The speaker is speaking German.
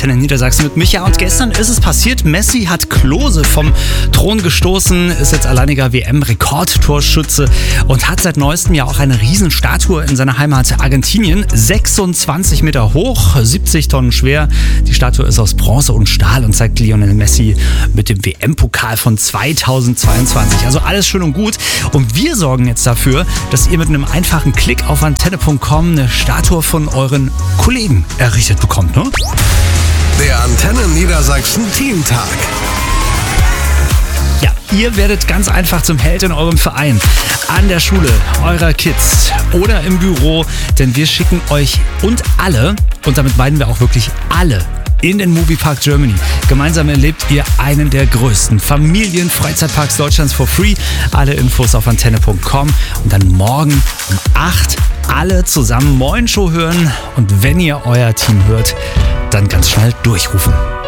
Antenne Niedersachsen mit Micha. Und gestern ist es passiert, Messi hat Klose vom Thron gestoßen, ist jetzt alleiniger WM-Rekordtorschütze und hat seit neuestem Jahr auch eine Riesenstatue in seiner Heimat Argentinien. 26 Meter hoch, 70 Tonnen schwer. Die Statue ist aus Bronze und Stahl und zeigt Lionel Messi mit dem WM-Pokal von 2022. Also alles schön und gut. Und wir sorgen jetzt dafür, dass ihr mit einem einfachen Klick auf antenne.com eine Statue von euren Kollegen errichtet bekommt, ne? Der Antenne Niedersachsen Teamtag. Ja, ihr werdet ganz einfach zum Held in eurem Verein, an der Schule eurer Kids oder im Büro, denn wir schicken euch und alle, und damit meinen wir auch wirklich alle, in den Moviepark Germany. Gemeinsam erlebt ihr einen der größten Familienfreizeitparks Deutschlands for free. Alle Infos auf antenne.com und dann morgen um 8 alle zusammen Moin Show hören und wenn ihr euer Team hört, dann ganz schnell durchrufen.